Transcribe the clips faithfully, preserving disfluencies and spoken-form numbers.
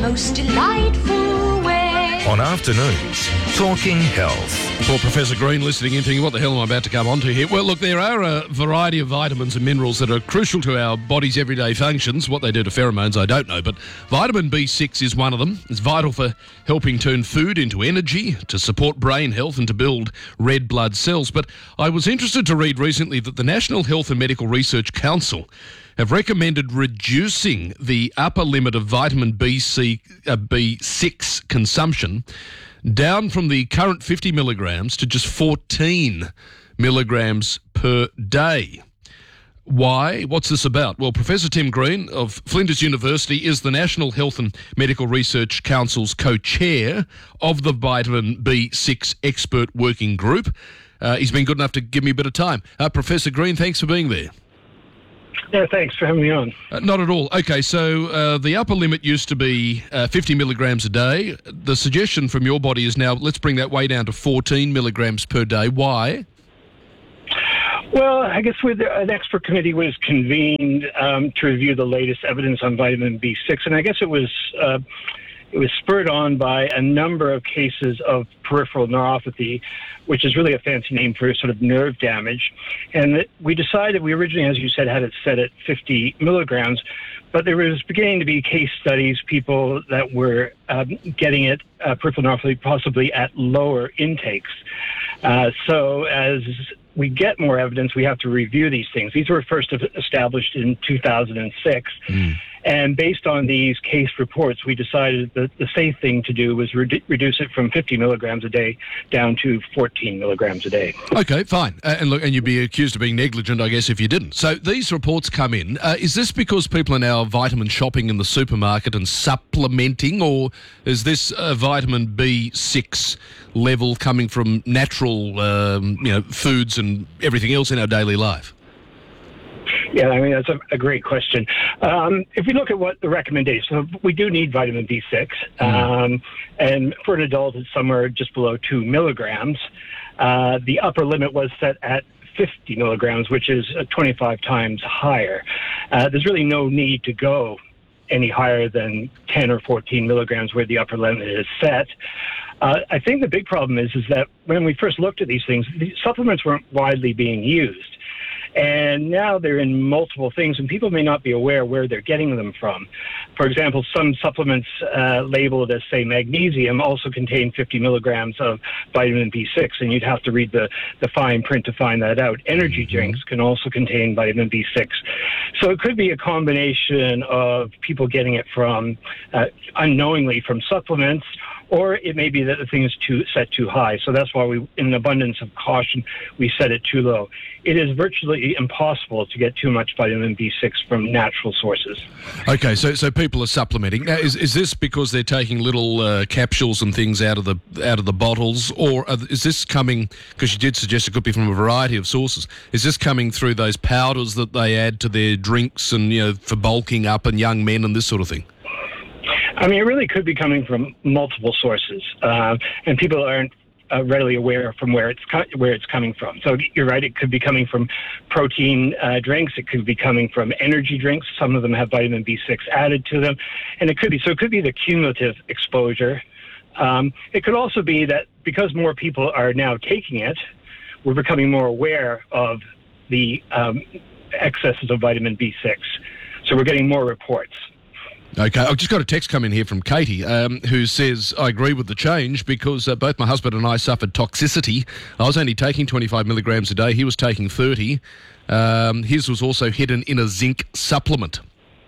most delightful way. On Afternoons, Talking Health. For Professor Green listening in thinking, what the hell am I about to come onto here? Well, look, there are a variety of vitamins and minerals that are crucial to our body's everyday functions. What they do to pheromones, I don't know, but vitamin B six is one of them. It's vital for helping turn food into energy, to support brain health and to build red blood cells. But I was interested to read recently that the National Health and Medical Research Council have recommended reducing the upper limit of vitamin B six consumption down from the current fifty milligrams to just fourteen milligrams per day. Why? What's this about? Well, Professor Tim Green of Flinders University is the National Health and Medical Research Council's co-chair of the Vitamin B six Expert Working Group. Uh, he's been good enough to give me a bit of time. Uh, Professor Green, thanks for being there. Yeah, thanks for having me on. Uh, not at all. Okay, so uh, the upper limit used to be uh, fifty milligrams a day. The suggestion from your body is now, let's bring that way down to fourteen milligrams per day. Why? Well, I guess with an expert committee was convened um, to review the latest evidence on vitamin B six, and I guess it was uh, it was spurred on by a number of cases of peripheral neuropathy, which is really a fancy name for sort of nerve damage. And we decided, we originally, as you said, had it set at fifty milligrams, but there was beginning to be case studies, people that were um, getting it, uh, peripheral neuropathy, possibly at lower intakes. Uh, so as we get more evidence, we have to review these things. These were first established in two thousand six. Mm. And based on these case reports, we decided that the safe thing to do was re- reduce it from fifty milligrams a day down to fourteen milligrams a day. Okay, fine. Uh, and look, and you'd be accused of being negligent, I guess, if you didn't. So these reports come in. Uh, is this because people are now vitamin shopping in the supermarket and supplementing, or is this a vitamin B six level coming from natural, um, you know, foods and everything else in our daily life? Yeah, I mean, that's a, a great question. Um, if we look at what the recommendation, we do need vitamin B six, mm. um, and for an adult, it's somewhere just below two milligrams. Uh, the upper limit was set at fifty milligrams, which is uh, twenty-five times higher. Uh, there's really no need to go any higher than ten or fourteen milligrams where the upper limit is set. Uh, I think the big problem is, is that when we first looked at these things, the supplements weren't widely being used. And now they're in multiple things, and people may not be aware where they're getting them from. For example, some supplements uh, labeled as, say, magnesium also contain fifty milligrams of vitamin B six, and you'd have to read the, the fine print to find that out. Energy drinks can also contain vitamin B six. So it could be a combination of people getting it from uh, unknowingly from supplements, or it may be that the thing is too set too high. So that's why we, in an abundance of caution, we set it too low. It is virtually impossible to get too much vitamin B six from natural sources. Okay, so so people are supplementing. Now, is is this because they're taking little uh, capsules and things out of the out of the bottles, or are, is this coming, because you did suggest it could be from a variety of sources, is this coming through those powders that they add to their drinks and, you know, for bulking up and young men and this sort of thing? I mean, it really could be coming from multiple sources, uh, and people aren't uh, readily aware from where it's co- where it's coming from. So you're right; it could be coming from protein uh, drinks. It could be coming from energy drinks. Some of them have vitamin B six added to them, and it could be so. It could be the cumulative exposure. Um, it could also be that because more people are now taking it, we're becoming more aware of the um, excesses of vitamin B six. So we're getting more reports. Okay, I've just got a text come in here from Katie, um, who says, I agree with the change because uh, both my husband and I suffered toxicity. I was only taking twenty-five milligrams a day. He was taking thirty. Um, his was also hidden in a zinc supplement.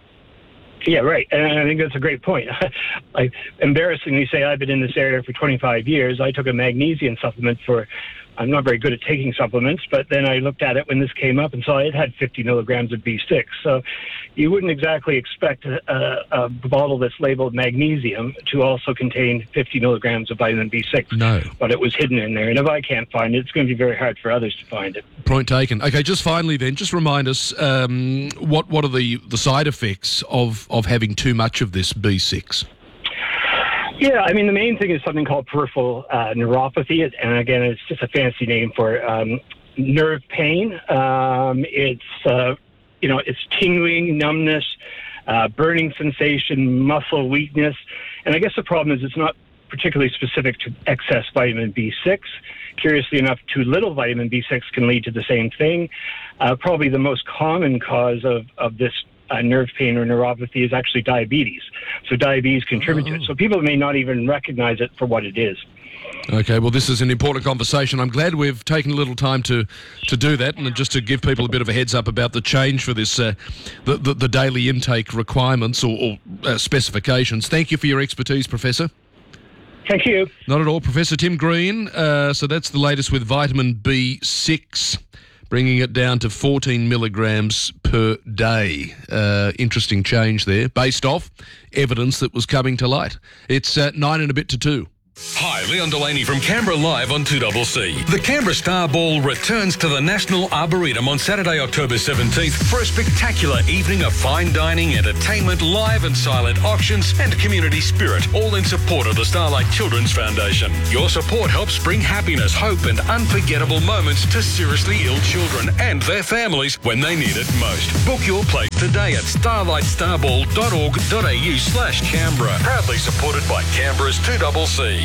Yeah, right. And I think that's a great point. I embarrassingly say I've been in this area for twenty-five years. I took a magnesium supplement for, I'm not very good at taking supplements, but then I looked at it when this came up and saw it had fifty milligrams of B six. So you wouldn't exactly expect a, a bottle that's labeled magnesium to also contain fifty milligrams of vitamin B six. No. But it was hidden in there. And if I can't find it, it's going to be very hard for others to find it. Point taken. Okay, just finally then, just remind us, um, what, what are the, the side effects of, of having too much of this B six? Yeah, I mean, the main thing is something called peripheral uh, neuropathy. And again, it's just a fancy name for um, nerve pain. Um, it's, uh, you know, it's tingling, numbness, uh, burning sensation, muscle weakness. And I guess the problem is it's not particularly specific to excess vitamin B six. Curiously enough, too little vitamin B six can lead to the same thing. Uh, probably the most common cause of, of this uh, nerve pain or neuropathy is actually diabetes. So diabetes contributes to it. So people may not even recognize it for what it is. Okay, well, this is an important conversation. I'm glad we've taken a little time to, to do that, and just to give people a bit of a heads up about the change for this, uh, the, the, the daily intake requirements or, or uh, specifications. Thank you for your expertise, Professor. Thank you. Not at all. Professor Tim Green, uh, so that's the latest with vitamin B six, bringing it down to fourteen milligrams per day. Uh, interesting change there, based off evidence that was coming to light. It's uh, nine and a bit to two. Hi, Leon Delaney from Canberra Live on two C C. The Canberra Star Ball returns to the National Arboretum on Saturday, October seventeenth for a spectacular evening of fine dining, entertainment, live and silent auctions and community spirit, all in support of the Starlight Children's Foundation. Your support helps bring happiness, hope and unforgettable moments to seriously ill children and their families when they need it most. Book your place today at starlight starball dot org dot a u slash Canberra. Proudly supported by Canberra's two C C.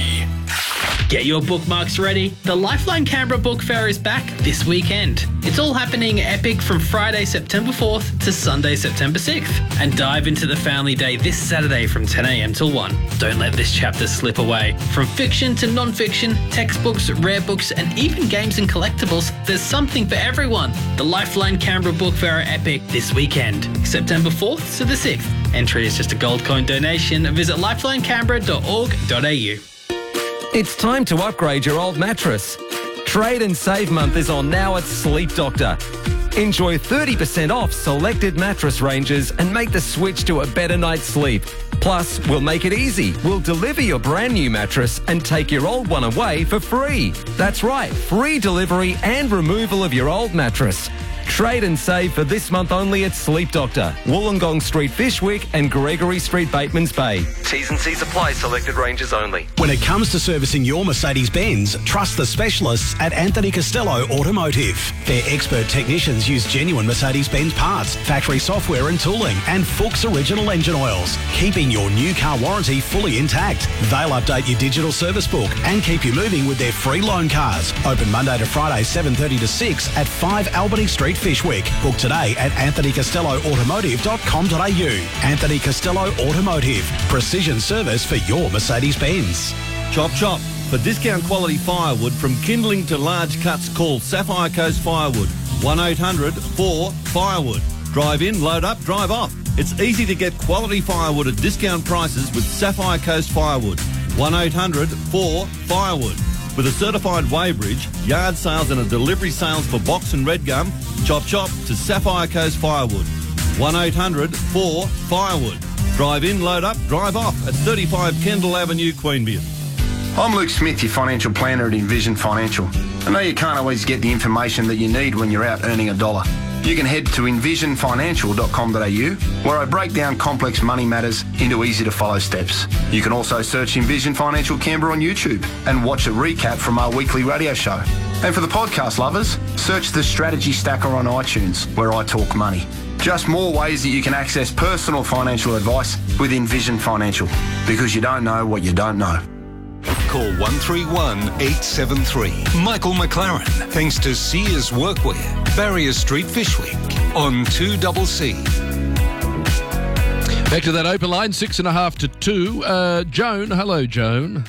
Get your bookmarks ready. The Lifeline Canberra Book Fair is back this weekend. It's all happening epic from Friday, September fourth to Sunday, September sixth. And dive into the Family Day this Saturday from ten a m till one. Don't let this chapter slip away. From fiction to non-fiction, textbooks, rare books, and even games and collectibles, there's something for everyone. The Lifeline Canberra Book Fair epic this weekend, September fourth to the sixth. Entry is just a gold coin donation. Visit lifeline canberra dot org dot a u. It's time to upgrade your old mattress. Trade and Save Month is on now at Sleep Doctor. Enjoy thirty percent off selected mattress ranges and make the switch to a better night's sleep. Plus, we'll make it easy. We'll deliver your brand new mattress and take your old one away for free. That's right, free delivery and removal of your old mattress. Trade and save for this month only at Sleep Doctor, Wollongong Street, Fishwick and Gregory Street, Batemans Bay. T's and C's apply, selected ranges only. When it comes to servicing your Mercedes-Benz, trust the specialists at Anthony Costello Automotive. Their expert technicians use genuine Mercedes-Benz parts, factory software and tooling, and Fuchs original engine oils, keeping your new car warranty fully intact. They'll update your digital service book and keep you moving with their free loan cars. Open Monday to Friday, seven thirty to six at five Albany Street, Fishwick. Book today at anthony costello automotive dot com dot a u. Anthony Costello Automotive. Precision service for your Mercedes-Benz. Chop chop. For discount quality firewood from kindling to large cuts, call Sapphire Coast Firewood. one eight hundred four firewood. Drive in, load up, drive off. It's easy to get quality firewood at discount prices with Sapphire Coast Firewood. one eight hundred four firewood. With a certified weighbridge, yard sales and a delivery sales for box and red gum, chop chop to Sapphire Coast Firewood. one eight hundred four firewood. Drive in, load up, drive off at thirty-five Kendall Avenue, Queanbeyan. I'm Luke Smith, your financial planner at Envision Financial. I know you can't always get the information that you need when you're out earning a dollar. You can head to envision financial dot com dot a u, where I break down complex money matters into easy-to-follow steps. You can also search Envision Financial Canberra on YouTube and watch a recap from our weekly radio show. And for the podcast lovers, search the Strategy Stacker on iTunes, where I talk money. Just more ways that you can access personal financial advice with Envision Financial, because you don't know what you don't know. Call one three one eight seven three. Michael McLaren, thanks to Sears Workwear, Barrier Street, Fishwick, on two C C. Back to that open line, six and a half to two. Uh, Joan, hello, Joan.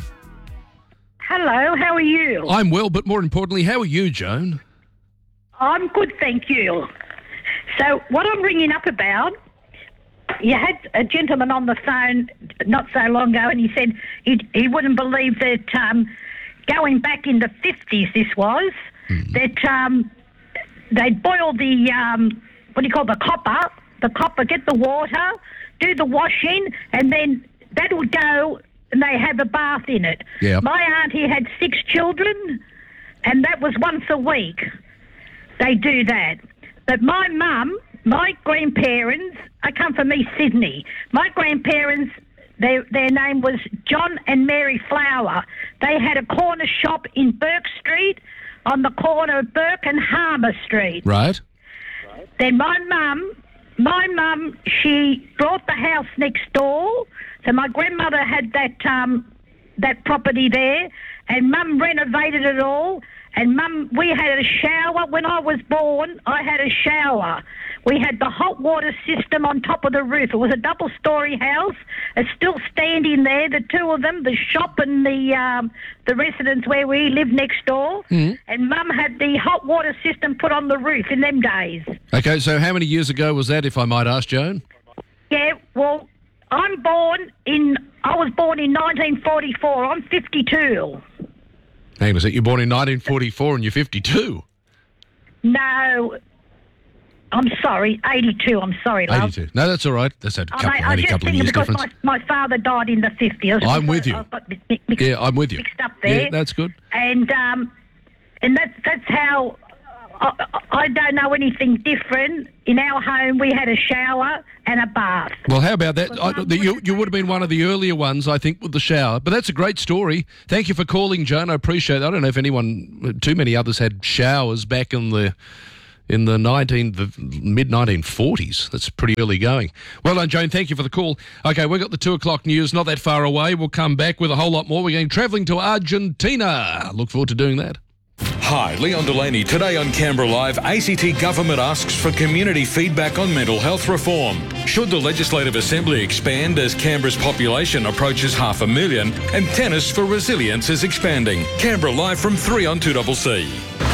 Hello, how are you? I'm well, but more importantly, how are you, Joan? I'm good, thank you. So what I'm ringing up about, you had a gentleman on the phone not so long ago, and he said he he wouldn't believe that um, going back in the fifties, this was, mm. that um, they'd boil the, um, what do you call the copper, the copper, get the water, do the washing, and then that would go and they have a bath in it. Yep. My auntie had six children, and that was once a week. They do that. But my mum, my grandparents, I come from East Sydney. My grandparents, their their name was John and Mary Flower. They had a corner shop in Burke Street on the corner of Burke and Harmer Street. Right. Then my mum my mum, she bought the house next door. So my grandmother had that um, that property there, and Mum renovated it all. And Mum, we had a shower. When I was born, I had a shower. We had the hot water system on top of the roof. It was a double-storey house. It's still standing there, the two of them, the shop and the um, the residence where we live next door. Mm. And Mum had the hot water system put on the roof in them days. Okay, so how many years ago was that, if I might ask, Joan? Yeah, well, I'm born in, I was born in nineteen forty-four. I'm fifty-two. Hang on a sec, you're born in nineteen forty-four and you're fifty-two? No, I'm sorry, eighty-two. I'm sorry, love. eighty-two. No, that's all right. That's a couple, I, I only a just couple of think years because difference. my, my father died in the fifties. I'm with you. I got mi- mi- mixed, Yeah, I'm with you. mixed up there. Yeah, that's good. And um, and that's that's how. I, I don't know anything different. In our home, we had a shower and a bath. Well, how about that? I, the, you, you would have been one of the earlier ones, I think, with the shower. But that's a great story. Thank you for calling, Joan. I appreciate it. I don't know if anyone, too many others had showers back in the in the nineteen the mid nineteen forties. That's pretty early going. Well done, Joan. Thank you for the call. Okay, we've got the two o'clock news. Not that far away. We'll come back with a whole lot more. We're going travelling to Argentina. Look forward to doing that. Hi, Leon Delaney. Today on Canberra Live, A C T Government asks for community feedback on mental health reform. Should the Legislative Assembly expand as Canberra's population approaches half a million? And Tennis for Resilience is expanding. Canberra Live from three on two C C.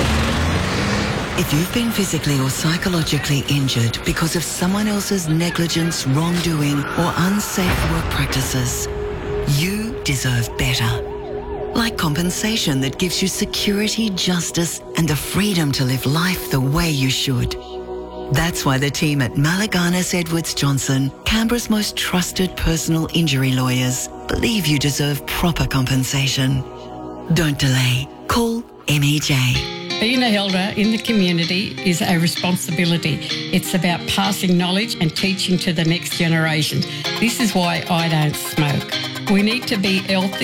If you've been physically or psychologically injured because of someone else's negligence, wrongdoing, or unsafe work practices, you deserve better. Like compensation that gives you security, justice, and the freedom to live life the way you should. That's why the team at Malaganas Edwards Johnson, Canberra's most trusted personal injury lawyers, believe you deserve proper compensation. Don't delay. Call M E J. Being an elder in the community is a responsibility. It's about passing knowledge and teaching to the next generation. This is why I don't smoke. We need to be healthy